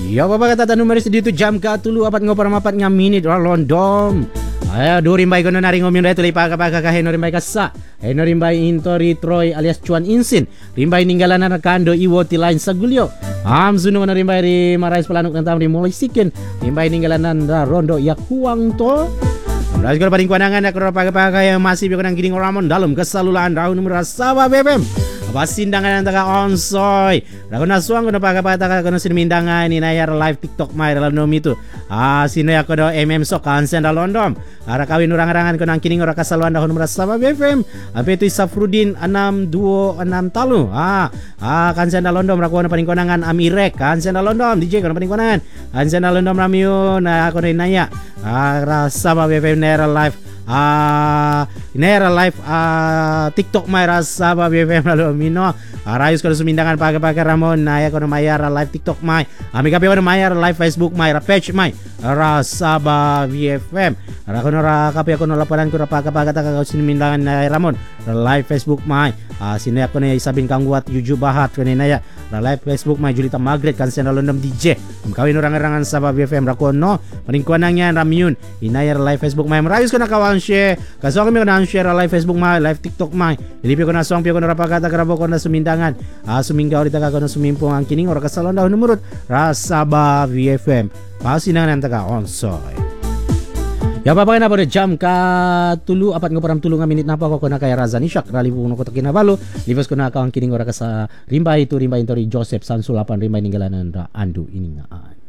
Ya bapa kata numero di itu jam ka tulu apat ngopar mapat nga minit London. Aya durimbay ko na naring ngomong dito lipa kapag kahino rimbay kasa. Heno rimbay intori Troy alias Chuan Insin. Rimbay ninggalanan na kando iwo tilain sa gulyo. Suno na rimbay ri marais palanok ng tamri mulai sikin. Rimbay ninggalanan na rondo yakuang to. Belas ko paling kuanangan ako pagpagay masih ko nang gining Ramon dalam kesalulaan raun numero Sabah BFM. Pasindangan ang taga onsoy. Rago na suang ko na pagkapataka ko na sinimindangan ni Nayar live TikTok may dalam nom itu. Sino ako do MM so kansen da London. Ara kawin urang-arangan ko nang kining ora kasaluan dahon numero Sabah BFM. Ape tu Safrudin 6263 talu. Kansen da London rago na paling konangan Amirek kansen da London DJ ko na paling konangan. Kansen da London ramio na ako ni Naya. Sabah BFM Nayar live Nera live TikTok may Sabah BFM lalu mino rayos ko na sumindangan pagka Ramon naya ko na mayara live TikTok may ami kapi ko na mayara live Facebook may page may Sabah BFM ara ko na kapi ako na laporan ko na pagka ko sumindangan na Ramon live Facebook may sinaya ko na isabin kang guat YouTube bahat ko na naya live Facebook may Julita Margaret kansen na London DJ kawin orang-orangan Sabah BFM rakon no paningkuan nang yan ramyun inayar live Facebook may rayos ko na kawan share kaso kami ko na share live Facebook may live TikTok may dilipi ko na song piyo ko na rapagata karabo ko na sumindangan suminggaw dita ka ko na sumimpong ang kining ora kasalon daw numurot Sabah BFM pasinangan ang taga onsoy ya papakin na po na jam ka tulu apat nga parang tulo nga minit na po ako na kay Razan Ishak rali po ko to kinabalo libos ko na ka ang kining ora ka sa rimbay ito ri Joseph Sansulapan rimbay ninggalanan ra andu iningaan